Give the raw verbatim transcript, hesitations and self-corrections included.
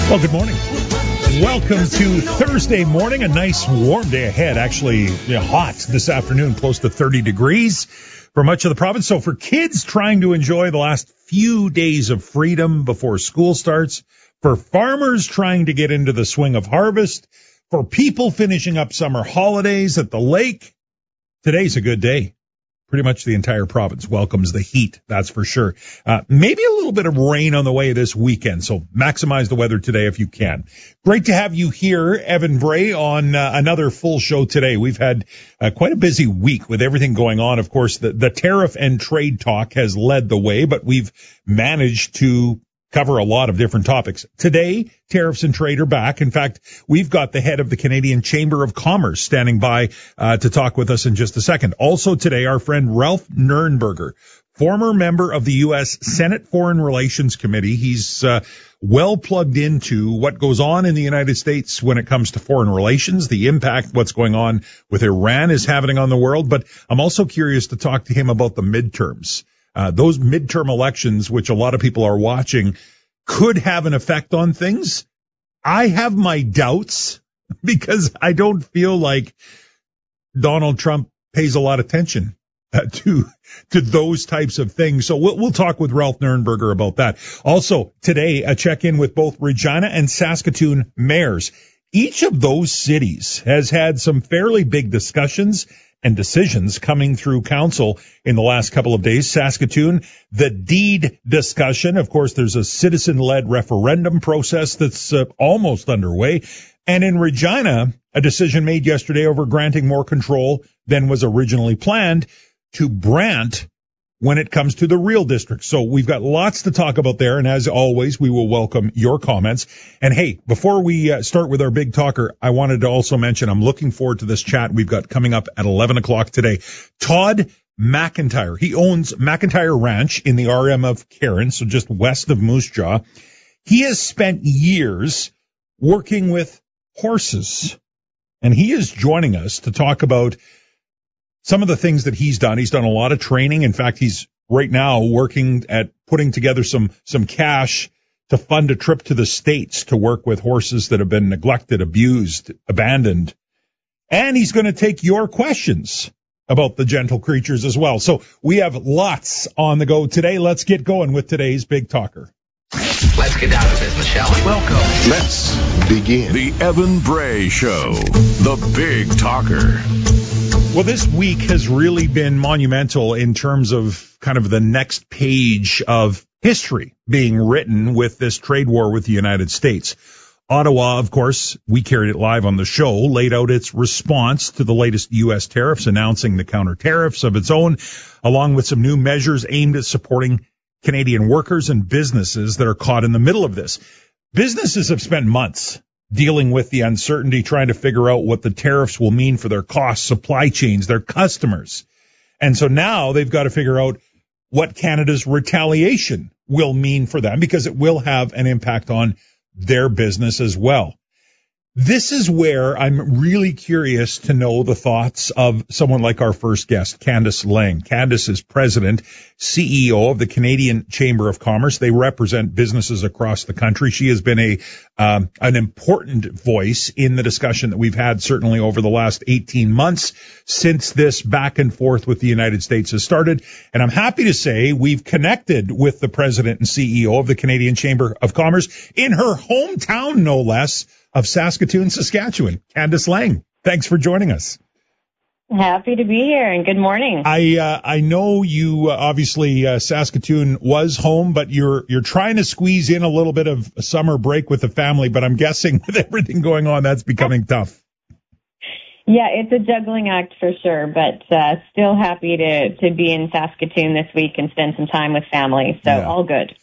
Well, good morning. Welcome to Thursday morning. A nice warm day ahead. Actually, you know, hot this afternoon, close to thirty degrees for much of the province. So for kids trying to enjoy the last few days of freedom before school starts, for farmers trying to get into the swing of harvest, for people finishing up summer holidays at the lake, today's a good day. Pretty much the entire province welcomes the heat, that's for sure. Uh, maybe a little bit of rain on the way this weekend, so maximize the weather today if you can. Great to have you here, Evan Bray, on uh, another full show today. We've had uh, quite a busy week with everything going on. Of course, the, the tariff and trade talk has led the way, but we've managed to cover a lot of different topics. Today, tariffs and trade are back. In fact, we've got the head of the Canadian Chamber of Commerce standing by uh, to talk with us in just a second. Also today, our friend Ralph Nuernberger, former member of the U S Senate Foreign Relations Committee. He's uh, well plugged into what goes on in the United States when it comes to foreign relations, the impact what's going on with Iran is having on the world. But I'm also curious to talk to him about the midterms. Uh, those midterm elections, which a lot of people are watching, could have an effect on things. I have my doubts because I don't feel like Donald Trump pays a lot of attention uh, to to those types of things. So we'll, we'll talk with Ralph Nuernberger about that. Also, today, a check-in with both Regina and Saskatoon mayors. Each of those cities has had some fairly big discussions and decisions coming through council in the last couple of days. Saskatoon, the deed discussion. Of course, there's a citizen-led referendum process that's uh, almost underway. And in Regina, a decision made yesterday over granting more control than was originally planned to Brant when it comes to the Real District. So we've got lots to talk about there. And as always, we will welcome your comments. And hey, before we uh, start with our big talker, I wanted to also mention I'm looking forward to this chat we've got coming up at eleven o'clock today. Todd McIntyre. He owns McIntyre Ranch in the R M of Karen, so just west of Moose Jaw. He has spent years working with horses, and he is joining us to talk about some of the things that he's done. He's done a lot of training. In fact, he's right now working at putting together some, some cash to fund a trip to the States to work with horses that have been neglected, abused, abandoned. And he's going to take your questions about the gentle creatures as well. So we have lots on the go today. Let's get going with today's Big Talker. Let's get down to business, shall we? Welcome. Let's begin. The Evan Bray Show, the Big Talker. Well, this week has really been monumental in terms of kind of the next page of history being written with this trade war with the United States. Ottawa, of course, we carried it live on the show, laid out its response to the latest U S tariffs, announcing the counter tariffs of its own, along with some new measures aimed at supporting Canadian workers and businesses that are caught in the middle of this. Businesses have spent months dealing with the uncertainty, trying to figure out what the tariffs will mean for their costs, supply chains, their customers. And so now they've got to figure out what Canada's retaliation will mean for them, because it will have an impact on their business as well. This is where I'm really curious to know the thoughts of someone like our first guest, Candice Lang. Candice is president, C E O of the Canadian Chamber of Commerce. They represent businesses across the country. She has been a um, an important voice in the discussion that we've had certainly over the last eighteen months since this back and forth with the United States has started. And I'm happy to say we've connected with the president and C E O of the Canadian Chamber of Commerce in her hometown, no less, of Saskatoon, Saskatchewan. Candice Lang, thanks for joining us. Happy to be here, and good morning. I uh, I know you uh, obviously uh, Saskatoon was home, but you're you're trying to squeeze in a little bit of a summer break with the family. But I'm guessing with everything going on, that's becoming tough. Yeah, it's a juggling act for sure, but uh, still happy to to be in Saskatoon this week and spend some time with family. So yeah. All good.